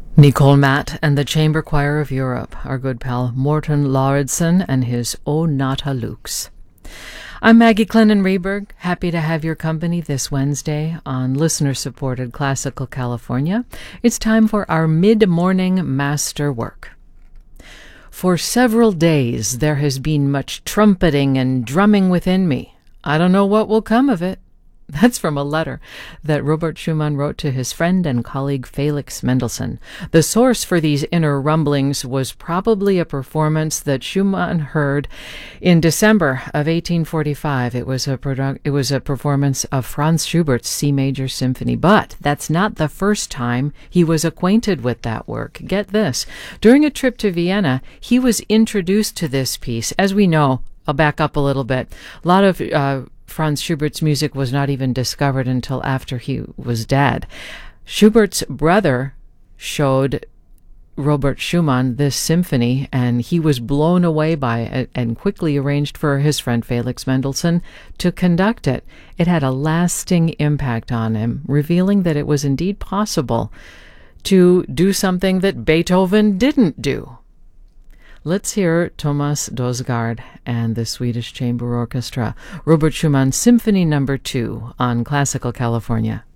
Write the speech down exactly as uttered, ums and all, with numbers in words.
Nicole Matt and the Chamber Choir of Europe, our good pal Morten Lauridsen and his O Nata Lux. I'm Maggie Clennon Rehberg, happy to have your company this Wednesday on listener-supported Classical California. It's time for our mid-morning master work. For several days there has been much trumpeting and drumming within me. I don't know what will come of it. That's from a letter that Robert Schumann wrote to his friend and colleague Felix Mendelssohn. The source for these inner rumblings was probably a performance that Schumann heard in December of eighteen forty-five. It was a produ- it was a performance of Franz Schubert's C Major Symphony, but that's not the first time he was acquainted with that work. Get this. During a trip to Vienna, he was introduced to this piece. As we know, I'll back up a little bit. A lot of uh, Franz Schubert's music was not even discovered until after he was dead. Schubert's brother showed Robert Schumann this symphony, and he was blown away by it and quickly arranged for his friend Felix Mendelssohn to conduct it. It had a lasting impact on him, revealing that it was indeed possible to do something that Beethoven didn't do. Let's hear Thomas Dausgaard and the Swedish Chamber Orchestra, Robert Schumann Symphony Number Two on Classical California.